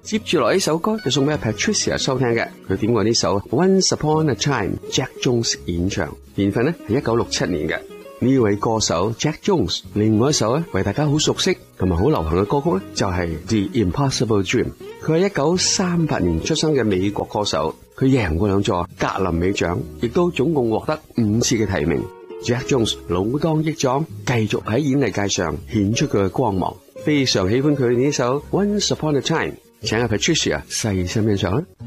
接住落呢首歌就送俾 Patricia 收聽嘅，佢點過呢首 Once Upon a Time，Jack Jones 演唱，年份呢係1967年嘅。呢位歌手 Jack Jones， 另外一首咧為大家好熟悉同埋好流行嘅歌曲咧，就係 The Impossible Dream。佢係1938年出生嘅美國歌手，佢贏過2座格林美獎，亦都總共獲得5次嘅提名。Jack Jones 老當益壯，繼續喺演藝界上顯出佢嘅光芒。非常喜歡佢呢首 Once Upon a Time， 請阿 Patricia 細心欣賞。